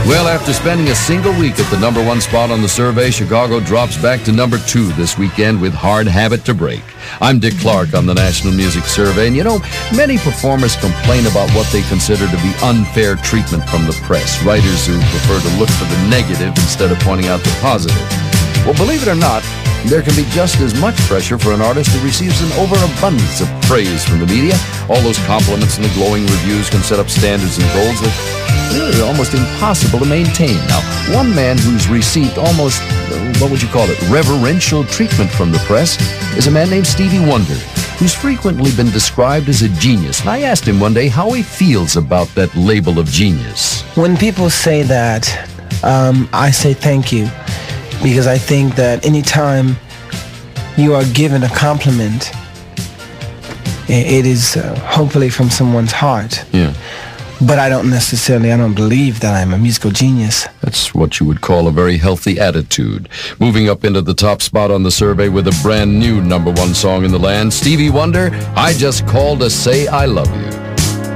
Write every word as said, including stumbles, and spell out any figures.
Well, after spending a single week at the number one spot on the survey, Chicago drops back to number two this weekend with Hard Habit to Break. I'm Dick Clark on the National Music Survey, and you know, many performers complain about what they consider to be unfair treatment from the press, writers who prefer to look for the negative instead of pointing out the positive. Well, believe it or not, there can be just as much pressure for an artist who receives an overabundance of praise from the media. All those compliments and the glowing reviews can set up standards and goals that are almost impossible to maintain. Now, one man who's received almost, what would you call it, reverential treatment from the press is a man named Stevie Wonder, who's frequently been described as a genius. And I asked him one day how he feels about that label of genius. When people say that, um, I say thank you. Because I think that anytime you are given a compliment, it is uh, hopefully from someone's heart. Yeah. But I don't necessarily, I don't believe that I'm a musical genius. That's what you would call a very healthy attitude. Moving up into the top spot on the survey with a brand new number one song in the land, Stevie Wonder, I Just Called to Say I Love You.